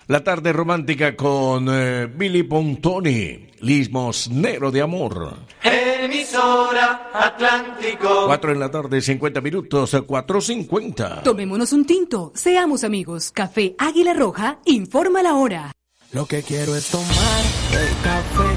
La tarde romántica con Billy Pontoni, Limosnero de Amor. Emisora Atlántico. 4 en la tarde, 50 minutos, 4:50. Tomémonos un tinto, seamos amigos. Café Águila Roja, informa la hora. Lo que quiero es tomar el café